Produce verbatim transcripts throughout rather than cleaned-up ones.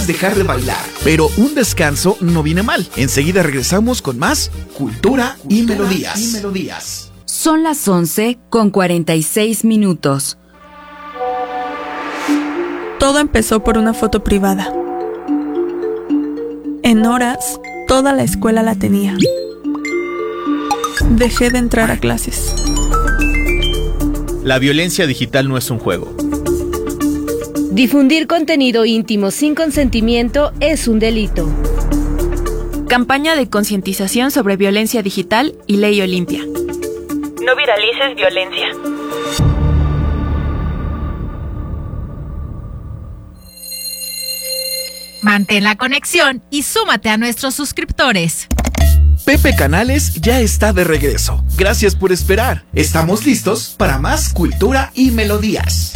dejar de bailar, pero un descanso no viene mal. Enseguida regresamos con más Cultura, Cultura y, melodías. y Melodías. Son las once con cuarenta y seis minutos. Todo empezó por una foto privada. En horas, toda la escuela la tenía. Dejé de entrar a clases. La violencia digital no es un juego. Difundir contenido íntimo sin consentimiento es un delito. Campaña de concientización sobre violencia digital y Ley Olimpia. No viralices violencia. Mantén la conexión y súmate a nuestros suscriptores. Pepe Canales ya está de regreso. Gracias por esperar. Estamos listos para más Cultura y Melodías.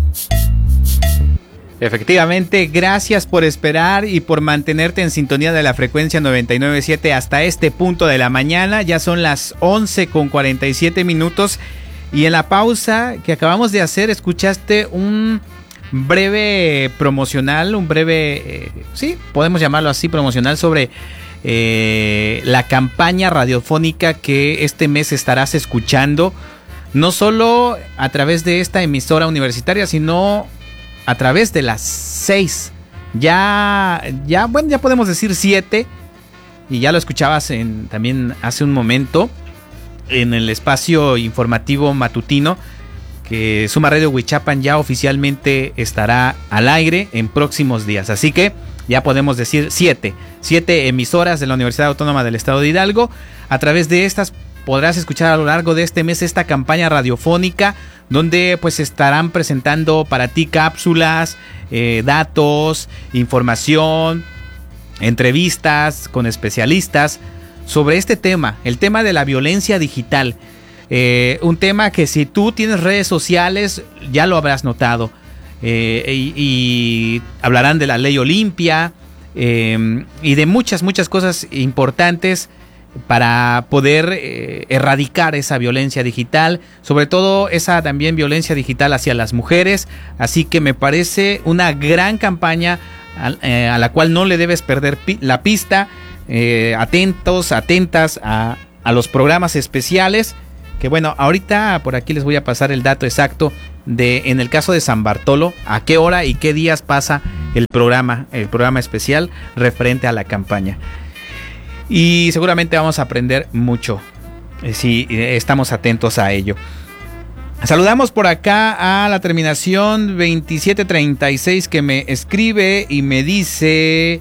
Efectivamente, gracias por esperar y por mantenerte en sintonía de la frecuencia noventa y nueve punto siete hasta este punto de la mañana. Ya son las once con cuarenta y siete minutos y en la pausa que acabamos de hacer escuchaste un breve promocional, un breve, eh, sí, podemos llamarlo así, promocional sobre eh, la campaña radiofónica que este mes estarás escuchando, no solo a través de esta emisora universitaria, sino a través de las seis, ya, ya, bueno, ya podemos decir siete, y ya lo escuchabas en, también hace un momento en el espacio informativo matutino, que Suma Radio Huichapan ya oficialmente estará al aire en próximos días. Así que ya podemos decir siete, siete emisoras de la Universidad Autónoma del Estado de Hidalgo. A través de estas podrás escuchar a lo largo de este mes esta campaña radiofónica, donde pues estarán presentando para ti cápsulas, eh, datos, información, entrevistas con especialistas sobre este tema, el tema de la violencia digital. Eh, un tema que si tú tienes redes sociales ya lo habrás notado, eh, y, y hablarán de la Ley Olimpia, eh, y de muchas muchas cosas importantes para poder eh, erradicar esa violencia digital, sobre todo esa también violencia digital hacia las mujeres. Así que me parece una gran campaña a, eh, a la cual no le debes perder pi- la pista. Eh, atentos, atentas a, a los programas especiales. Que bueno, ahorita por aquí les voy a pasar el dato exacto de, en el caso de San Bartolo, a qué hora y qué días pasa el programa, el programa especial referente a la campaña. Y seguramente vamos a aprender mucho eh, si eh, estamos atentos a ello. Saludamos por acá a la terminación veintisiete treinta y seis que me escribe y me dice...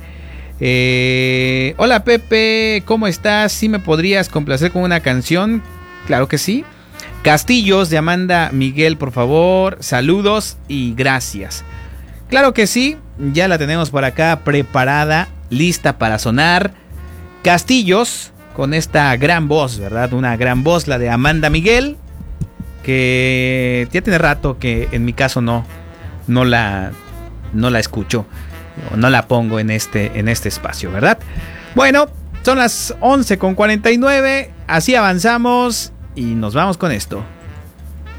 Eh, hola Pepe, ¿cómo estás? ¿Sí me podrías complacer con una canción? Claro que sí. Castillos de Amanda Miguel, por favor. Saludos y gracias. Claro que sí, ya la tenemos por acá preparada, lista para sonar. Castillos, con esta gran voz, ¿verdad? Una gran voz, la de Amanda Miguel, que ya tiene rato que en mi caso no, no la, no la escucho, no la pongo en este, en este espacio, ¿verdad? Bueno, son las once con cuarenta y nueve, así avanzamos y nos vamos con esto.